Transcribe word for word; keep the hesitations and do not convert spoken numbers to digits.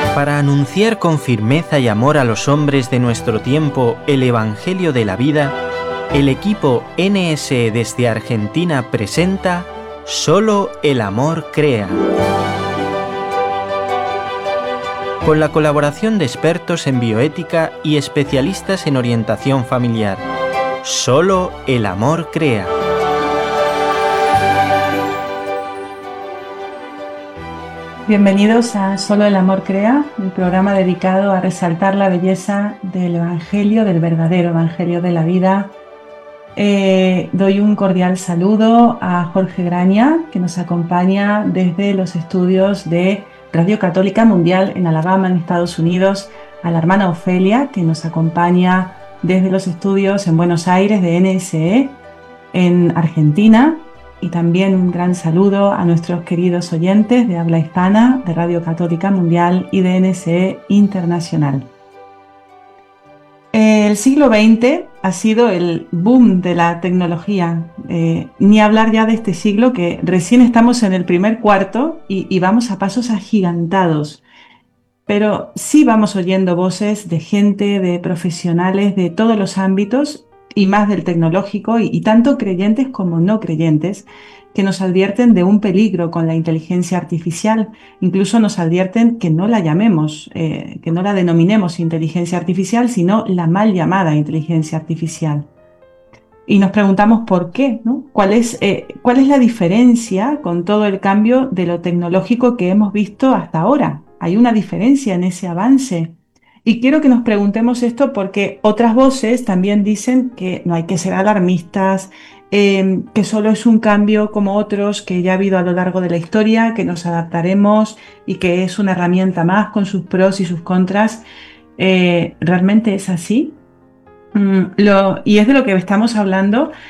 Para anunciar con firmeza y amor a los hombres de nuestro tiempo el Evangelio de la vida, el equipo N S E desde Argentina presenta Solo el amor crea. Con la colaboración de expertos en bioética y especialistas en orientación familiar. Solo el amor crea. Bienvenidos a Solo el amor crea, un programa dedicado a resaltar la belleza del Evangelio, del verdadero Evangelio de la vida. Eh, doy un cordial saludo a Jorge Graña, que nos acompaña desde los estudios de Radio Católica Mundial en Alabama, en Estados Unidos, a la hermana Ofelia, que nos acompaña desde los estudios en Buenos Aires de N S E en Argentina. Y también un gran saludo a nuestros queridos oyentes de habla hispana, de Radio Católica Mundial y de N S E Internacional. El siglo veinte ha sido el boom de la tecnología, eh, ni hablar ya de este siglo que recién estamos en el primer cuarto y, y vamos a pasos agigantados. Pero sí vamos oyendo voces de gente, de profesionales de todos los ámbitos y más del tecnológico, y, y tanto creyentes como no creyentes, que nos advierten de un peligro con la inteligencia artificial. Incluso nos advierten que no la llamemos, eh, que no la denominemos inteligencia artificial, sino la mal llamada inteligencia artificial. Y nos preguntamos por qué, ¿no? ¿Cuál es, eh, cuál es la diferencia con todo el cambio de lo tecnológico que hemos visto hasta ahora? ¿Hay una diferencia en ese avance? Y quiero que nos preguntemos esto porque otras voces también dicen que no hay que ser alarmistas, eh, que solo es un cambio como otros que ya ha habido a lo largo de la historia, que nos adaptaremos y que es una herramienta más con sus pros y sus contras. Eh, ¿realmente es así? Mm, lo, y es de lo que estamos hablando